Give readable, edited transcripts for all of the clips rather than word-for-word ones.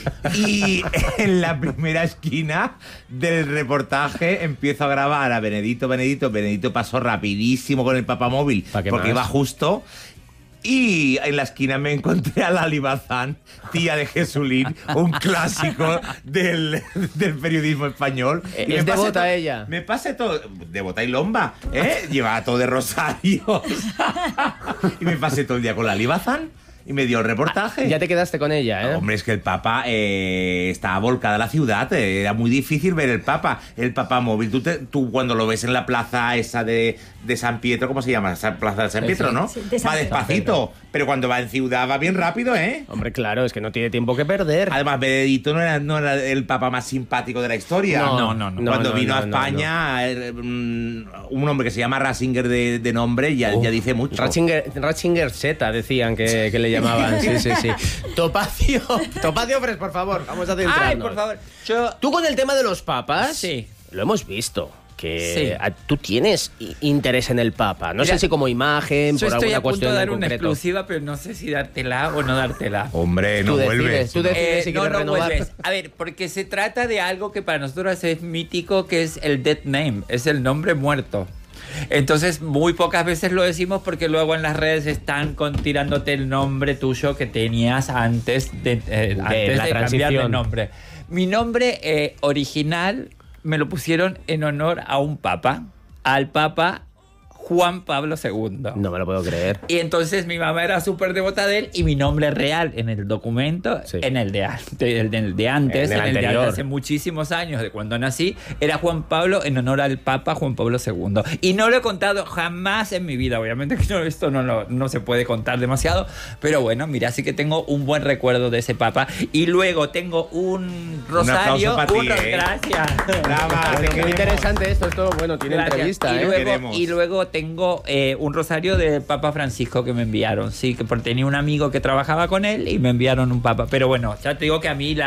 Y en la primera esquina del reportaje empiezo a grabar a Benedito. Benedito pasó rapidísimo con el papamóvil porque iba justo. Y en la esquina me encontré a Lali Bazán, tía de Jesulín, un clásico del periodismo español. ¿Es devota ella? Me pasé todo... Devota y lomba, ¿eh? Llevaba todo de rosarios. Y me pasé todo el día con Lali Bazán. Y me dio el reportaje. Ya te quedaste con ella, ¿eh? Hombre, es que el Papa estaba volcada a la ciudad. Era muy difícil ver el Papa móvil. Tú cuando lo ves en la plaza esa de San Pietro, ¿cómo se llama? Esa plaza de San Pietro, ¿no? Sí, de San va despacito. Pero cuando va en ciudad va bien rápido, ¿eh? Hombre, claro, es que no tiene tiempo que perder. Además, Benedito no era el Papa más simpático de la historia. No. Cuando vino a España, un hombre que se llama Ratzinger de nombre ya dice mucho. Ratzinger Z decían que le llamaban. Sí. Topacio Fres, por favor, vamos a centrarnos. Ay, por favor. Tú con el tema de los papas, Sí. lo hemos visto. Que Sí. tú tienes interés en el Papa. No sé si como imagen, Yo por estoy alguna a punto cuestión de dar en una concreto. exclusiva, pero no sé si dártela o no dártela. Hombre, no vuelves. Tú decides si quieres renovar. vuelves. A ver, porque se trata de algo que para nosotros es mítico, que es el dead name, es el nombre muerto. Entonces, muy pocas veces lo decimos porque luego en las redes están tirándote el nombre tuyo que tenías antes de cambiar de nombre. Mi nombre original me lo pusieron en honor a un papa, al Papa Juan Pablo II. No me lo puedo creer. Y entonces mi mamá era súper devota de él y mi nombre real en el documento, en el de antes, hace muchísimos años, de cuando nací, era Juan Pablo en honor al Papa Juan Pablo II. Y no lo he contado jamás en mi vida, obviamente que esto no se puede contar demasiado, pero bueno, mira, sí que tengo un buen recuerdo de ese Papa. Y luego tengo un rosario. Gracias. Muy interesante esto bueno, tiene entrevista. Y luego tengo un rosario del Papa Francisco que me enviaron. Sí, que porque tenía un amigo que trabajaba con él y me enviaron un papa. Pero bueno, ya te digo que a mí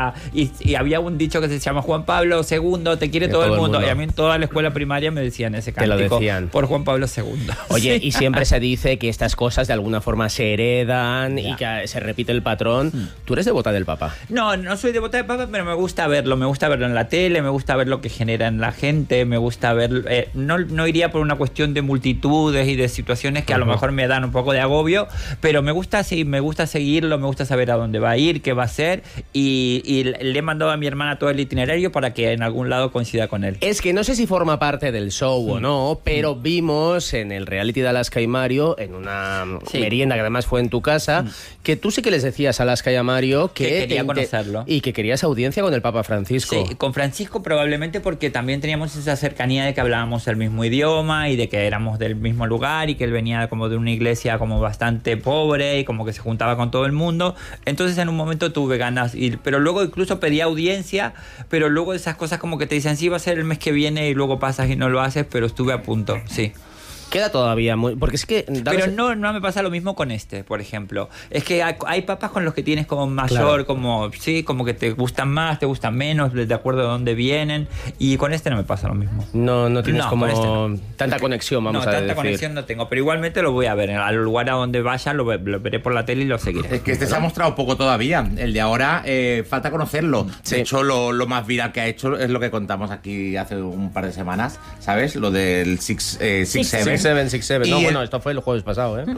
y había un dicho que se llama Juan Pablo II, te quiere todo el mundo. Y a mí en toda la escuela primaria me decían ese cántico. Te lo decían. Por Juan Pablo II. Oye, y siempre se dice que estas cosas de alguna forma se heredan y que se repite el patrón. ¿Tú eres devota del Papa? No soy devota del Papa, pero me gusta verlo en la tele, me gusta ver lo que genera en la gente, me gusta ver... no iría por una cuestión de multitudes y de situaciones que a lo mejor me dan un poco de agobio, pero me gusta seguirlo, me gusta saber a dónde va a ir, qué va a hacer, y le he mandado a mi hermana todo el itinerario para que en algún lado coincida con él. Es que no sé si forma parte del show o no, pero vimos en el reality de Alaska y Mario, en una merienda que además fue en tu casa, que tú sí que les decías a Alaska y a Mario que quería conocerlo y que querías audiencia con el Papa Francisco. Sí, con Francisco probablemente porque también teníamos esa cercanía de que hablábamos el mismo idioma y de que éramos del mismo lugar y que él venía como de una iglesia como bastante pobre y como que se juntaba con todo el mundo. Entonces en un momento tuve ganas, pero luego incluso pedí audiencia, pero luego esas cosas como que te dicen sí va a ser el mes que viene y luego pasas y no lo haces, pero estuve a punto, sí. Queda todavía muy... Porque es que... Pero no me pasa lo mismo con por ejemplo. Es que hay papas con los que tienes como mayor, como que te gustan más, te gustan menos, de acuerdo a dónde vienen. Y con no me pasa lo mismo. No tienes como tanta conexión, vamos a decir. No, tanta conexión no tengo. Pero igualmente lo voy a ver. Al lugar a donde vaya lo veré por la tele y lo seguiré. Es que se ha mostrado poco todavía. El de ahora falta conocerlo. De hecho, lo más viral que ha hecho es lo que contamos aquí hace un par de semanas, ¿sabes? Lo del 6-7. 6-7. No, bueno, esto fue el jueves pasado, ¿eh?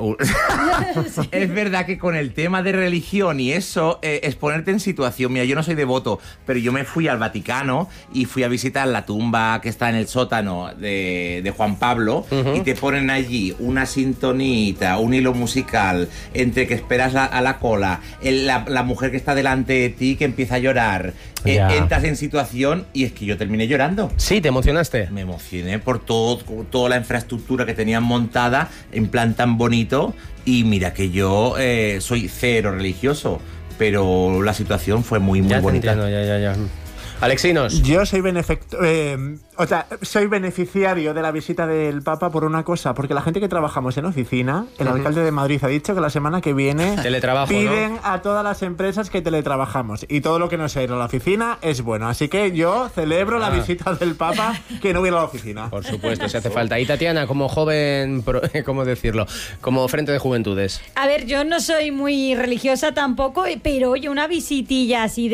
Es verdad que con el tema de religión y eso, es ponerte en situación. Mira, yo no soy devoto, pero yo me fui al Vaticano y fui a visitar la tumba que está en el sótano de Juan Pablo, y te ponen allí una sintonita, un hilo musical, entre que esperas a la cola, la mujer que está delante de ti que empieza a llorar. Entras en situación y es que yo terminé llorando. Sí, ¿te emocionaste? Me emocioné por toda la infraestructura que tenían montada en plan tan bonito, y mira que yo soy cero religioso, pero la situación fue muy bonita. Ya. Alexinos. Yo soy soy beneficiario de la visita del Papa por una cosa, porque la gente que trabajamos en oficina, el alcalde de Madrid ha dicho que la semana que viene piden a todas las empresas que teletrabajamos, y todo lo que no sea ir a la oficina es bueno, así que yo celebro la visita del Papa, que no viene a la oficina. Por supuesto, si hace falta. Y Tatiana, como joven, ¿cómo decirlo? Como Frente de Juventudes. A ver, yo no soy muy religiosa tampoco, pero oye, una visitilla así